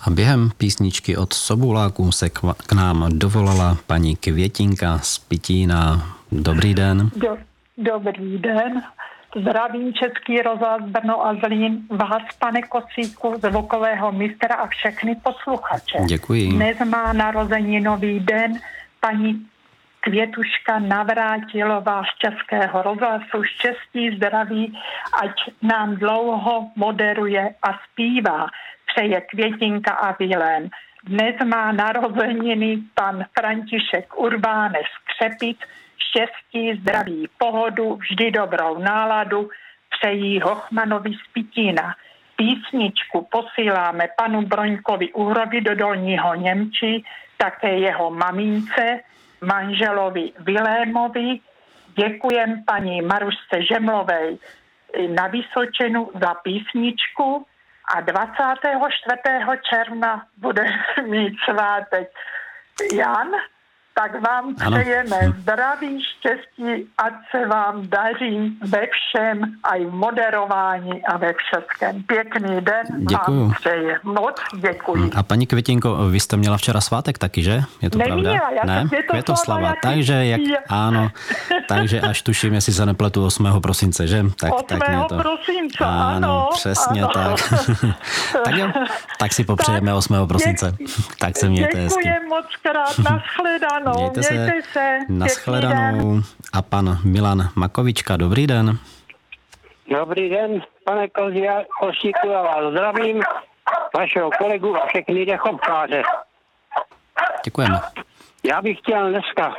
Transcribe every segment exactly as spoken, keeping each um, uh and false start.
A během písničky od Sobuláků se k, k nám dovolala paní Květinka z Pitína. Dobrý den. Do, dobrý den. Zdravím Český rozhlas Brno a Zlín, vás, pane Kocíku, zvukového mistra a všechny posluchače. Děkuji. Dnes má narozeninový den paní Květuška Navrátilová z Českého rozhlasu. Štěstí, zdraví, ať nám dlouho moderuje a zpívá. Přeje Květinka a Vilém. Dnes má narozeniny pan František Urbáne z Křepic. Štěstí, zdraví, pohodu, vždy dobrou náladu přejí Hochmanovi z Pitína. Písničku posíláme panu Broňkovi Uhrovi do Dolního Němčí, také jeho mamince, manželovi Vilémovi. Děkujem paní Marušce Žemlovej na Vysočenu za písničku a dvacátého čtvrtého června bude mít svátek Jan. Tak vám přejeme zdraví, štěstí, ať se vám daří ve všem, aj v moderování a ve všem. Pěkný den. Děkuju. Vám přeje. Moc děkuji. A paní Květinko, vy jste měla včera svátek taky, že? Je to Neměla, pravda? já Ne? Květoslava. jaký... Takže jak, ano, takže až tuším, jestli se nepletu osmého prosince, že? Tak, osmého tak to... prosince, ano. ano. Přesně ano. tak. Tak jo, tak si popřejeme osmého prosince. Tak se mějte hezky. Děkuji moc krát, nashledanou. Mějte se, Mějte se. nashledanou. A pan Milan Makovička, dobrý den. Dobrý den, pane Kosíku, já vás zdravím, vašeho kolegu a všechny dechovkáře. Děkujeme. Já bych chtěl dneska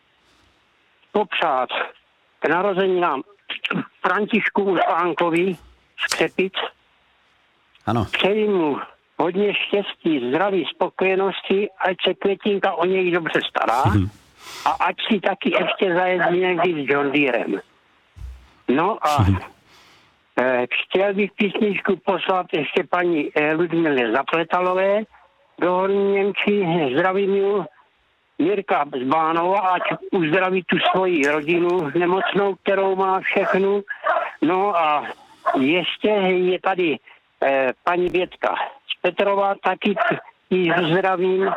popřát k narozeninám Františku Pánkovi z Křepic. Ano. Přeji mu hodně štěstí, zdraví, spokojenosti, ať se Květinka o něj dobře stará a ať si taky ještě zajezdí někdy s John Deerem. No a eh, chtěl bych písničku poslat ještě paní eh, Ludmile Zapletalové do Horní Němčí. Zdravím ju, Mirka z Bánova, ať uzdraví tu svoji rodinu nemocnou, kterou má všechnu. No a ještě je tady eh, paní Větka z Petrova, taky ji zdravím.